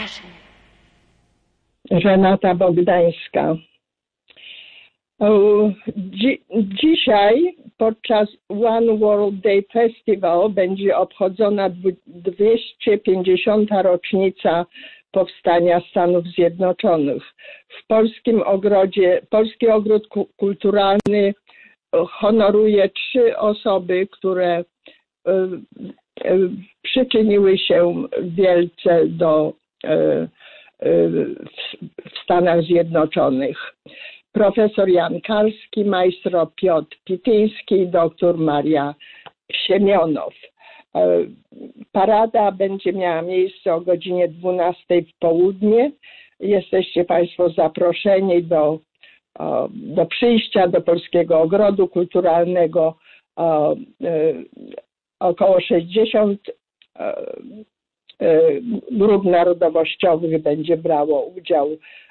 Renata Bogdańska. Dzisiaj podczas One World Day Festival będzie obchodzona 250. rocznica powstania Stanów Zjednoczonych. Polski Ogród Kulturalny honoruje 3 osoby, które przyczyniły się wielce w Stanach Zjednoczonych. Profesor Jan Karski, majstro Piotr Pityński i doktor Maria Siemionow. Parada będzie miała miejsce o godzinie 12 w południe. Jesteście Państwo zaproszeni do przyjścia do Polskiego Ogrodu Kulturalnego. Około 60 grup narodowościowych będzie brało udział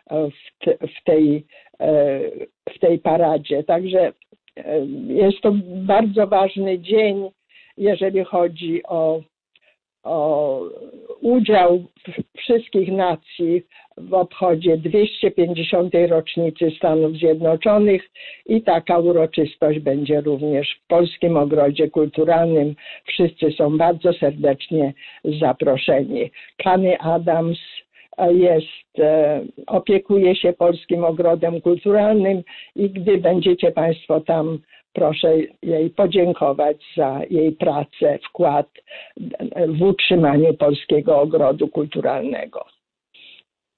w tej paradzie. Także jest to bardzo ważny dzień, jeżeli chodzi o udział wszystkich nacji w obchodzie 250. rocznicy Stanów Zjednoczonych i taka uroczystość będzie również w Polskim Ogrodzie Kulturalnym. Wszyscy są bardzo serdecznie zaproszeni. Connie Adams opiekuje się Polskim Ogrodem Kulturalnym i gdy będziecie Państwo tam, proszę jej podziękować za jej pracę, wkład w utrzymanie Polskiego Ogrodu Kulturalnego.